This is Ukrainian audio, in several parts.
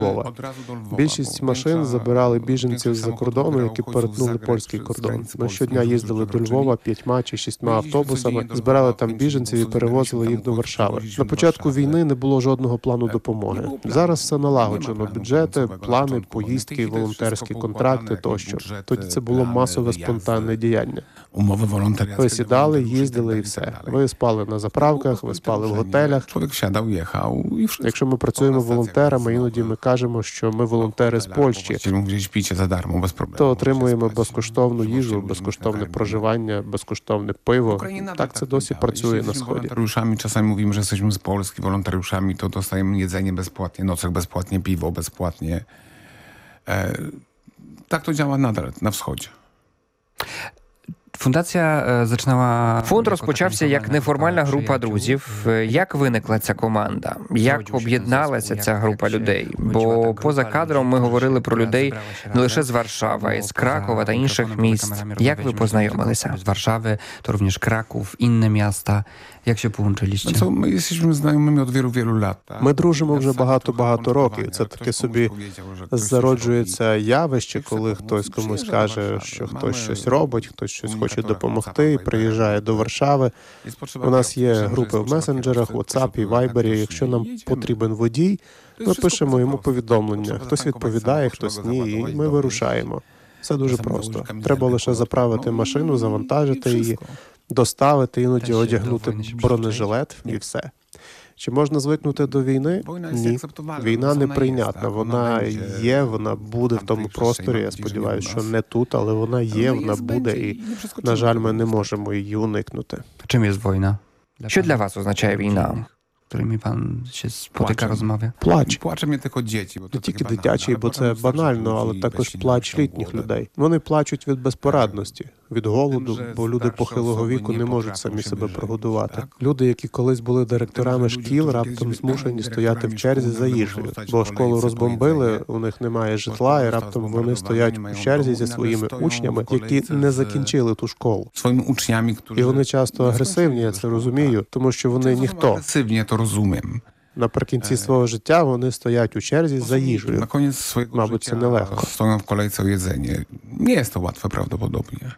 Львова. Більшість машин забирали біженців з-за кордону, які перетнули польський кордон. Ми щодня їздили до Львова 5 чи 6 автобусами, збирали там біженців і перевозили їх до Варшави. На початку війни не було жодного плану допомоги. Зараз все налагоджено: бюджети, плани, поїздки, волонтерські контракти тощо. Тоді це було масове спонтанне діяння. Ви сідали, їздили і все. Ви спали на заправках, ви спали в готелях. Człowiek wsiadał, jechał i wszystko. Якщо ми працюємо волонтерами, іноді ми кажемо, що ми волонтери з Польщі, Chcieli gdzieś picie za darmo, bez problemu. то отримуємо безкоштовну їжу, безкоштовне проживання, безкоштовне пиво. Так це досі працює на Сході. Wolontariuszami czasami mówimy, że jesteśmy z Polski, wolontariuszami, to dostajemy jedzenie bezpłatnie, nocleg bezpłatnie, piwo bezpłatnie. Tak to działa nadal na wschodzie. Фонд розпочався як неформальна група друзів. Як виникла ця команда? Як об'єдналася ця група людей? Бо поза кадром ми говорили про людей не лише з Варшави, а й з Кракова та інших міст. Як ви познайомилися? Z Warszawy, to również Kraków, inne miasta. Jak się połączyliście? Co, my jesteśmy znajomymi od wielu, wielu lat. Tak? Ми дружимо вже багато років. Це таке собі зароджується явище, коли хтось комусь каже, що хтось щось робить, хтось щось хоче допомогти, і приїжджає до Варшави. У нас є групи в месенджерах, WhatsApp і Viber. Якщо нам потрібен водій, ми пишемо йому повідомлення. Хтось відповідає, хтось ні, і ми вирушаємо. Все дуже просто. Треба лише заправити машину, завантажити її, доставити, іноді одягнути бронежилет і все. Чи можна звикнути до війни? Ні. Війна неприйнятна. Вона є, вона буде в тому просторі. Я сподіваюся, що не тут, але вона є, вона буде. І, на жаль, ми не можемо її уникнути. Czym jest wojna? Що для вас означає війна? Którymi pan się spotyka, rozmawia? Плач. Płacze mnie tylko dzieci. Bo to Не тільки takie дитячий, banalne, бо це ale банально, але ludzi також bez плач siły, літніх głodu. людей. Вони плачуть від безпорадності, від голоду, бо люди похилого віку не можуть самі себе прогодувати. Люди, які колись були директорами шкіл, раптом змушені стояти в черзі за їжею, бо школу розбомбили, у них немає житла, і раптом вони стоять у черзі зі своїми учнями, які не закінчили ту школу. Swoimi uczniami, którzy... І вони часто агресивні, я це розумію, тому що вони ніхто. Agresywnie to rozumiem. Наприкінці свого життя вони стоять у черзі за Na їжею. koniec swojego Mabуть, życia це нелегко. stoją w kolejce o jedzenie. Nie jest to łatwe prawdopodobnie.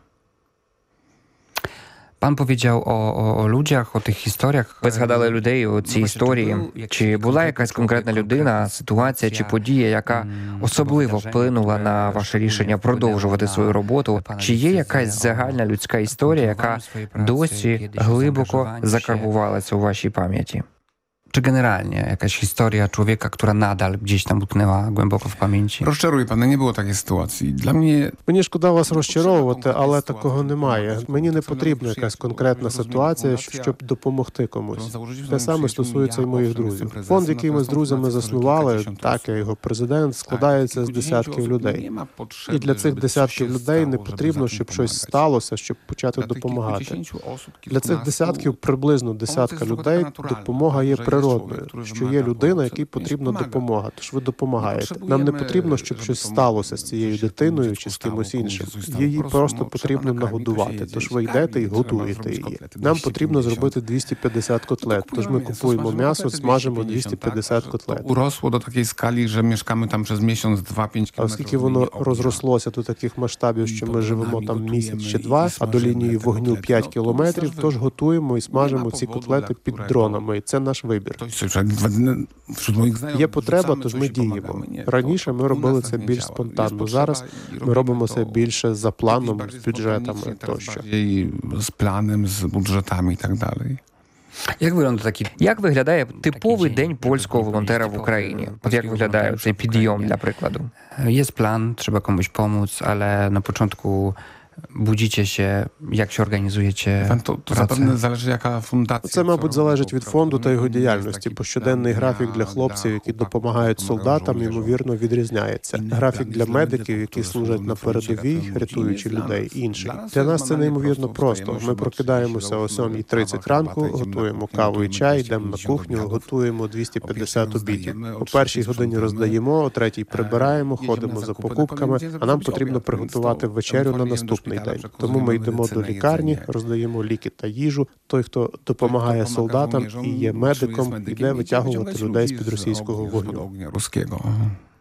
Pan powiedział o ludziach, o tych historiach. Ви згадали людей у цій історії. Чи була якась конкретна людина, ситуація чи подія, яка особливо вплинула на ваше рішення продовжувати свою роботу? Чи є якась загальна людська історія, яка досі глибоко закарбувалася у вашій пам'яті? Czy generalnie jakaś historia człowieka, która nadal gdzieś tam utknęła głęboko w pamięci? Rozczaruję pana, nie było takiej sytuacji. Dla mnie Мені шкода вас розчаровувати, але такого немає. Мені не потрібна якась конкретна ситуація, щоб допомогти комусь. Те саме стосується і моїх друзів. Фонд, який ми з друзями заснували, так, я його президент, складається з десятків людей. І для цих десятків людей не потрібно, щоб щось сталося, щоб почати допомагати. Для цих десятків, приблизно десятка людей, допомога є природною, що є людина, якій потрібна допомога, тож ви допомагаєте. Нам не потрібно, щоб щось сталося з цією дитиною чи з кимось іншим. Її просто потрібно нагодувати, тож ви йдете і готуєте її. Нам потрібно зробити 250 котлет, тож ми купуємо м'ясо, смажимо 250 котлет. Urosło do takiej skali, że mieszkamy tam przez miesiąc, 2-5 А оскільки воно розрослося до таких масштабів, що ми живемо там місяць чи два, а до лінії вогню 5 кілометрів, тож готуємо і смажимо ці котлети під дронами, і це наш вибір. Є потреба, тож ми діємо. Раніше ми робили це більш спонтанно. Зараз ми робимо це більше за планом, з бюджетами тощо. Z planem, z budżetami i tak dalej. Як виглядає типовий день польського волонтера в Україні? От як виглядає цей підйом, для прикладу? Jest plan, trzeba komuś pomóc, ale na początku budzicie się, jak się organizujecie To pracę? zapewne zależy, jaka fundacja. Це, мабуть, залежить від фонду та його діяльності, бо щоденний графік для хлопців, які допомагають солдатам, ймовірно, відрізняється. Графік для медиків, які служать на передовій, рятуючи людей, інший. Для нас це неймовірно просто. Ми прокидаємося о 7:30 ранку, готуємо каву і чай, йдемо на кухню, готуємо 250 обідів. О 1:00 годині роздаємо, о 3:00 прибираємо, ходимо за покупками, а нам потрібно приготувати вечерю на наступний день. Тому ми йдемо до лікарні, роздаємо ліки та їжу. Той, хто допомагає солдатам і є медиком, йде витягувати людей з-під російського вогню. Ruskiego.